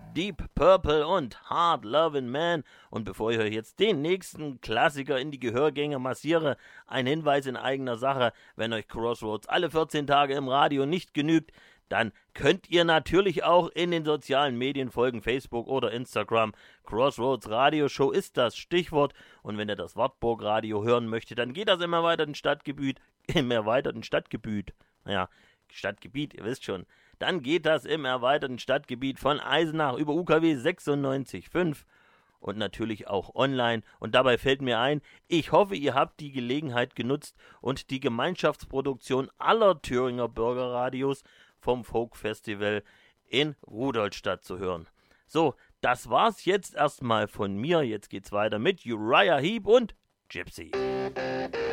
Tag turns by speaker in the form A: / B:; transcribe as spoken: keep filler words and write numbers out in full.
A: Deep Purple und Hard Lovin' Man. Und bevor ich euch jetzt den nächsten Klassiker in die Gehörgänge massiere, ein Hinweis in eigener Sache: Wenn euch Crossroads alle vierzehn Tage im Radio nicht genügt, dann könnt ihr natürlich auch in den sozialen Medien folgen, Facebook oder Instagram. Crossroads Radio Show ist das Stichwort. Und wenn ihr das Wartburg Radio hören möchtet, dann geht das im erweiterten Stadtgebiet, im erweiterten Stadtgebiet, naja, Stadtgebiet, ihr wisst schon, dann geht das im erweiterten Stadtgebiet von Eisenach über U K W sechsundneunzig Komma fünf und natürlich auch online. Und dabei fällt mir ein, ich hoffe, ihr habt die Gelegenheit genutzt und die Gemeinschaftsproduktion aller Thüringer Bürgerradios vom Folk Festival in Rudolstadt zu hören. So, das war's jetzt erstmal von mir. Jetzt geht's weiter mit Uriah Heep und Gypsy.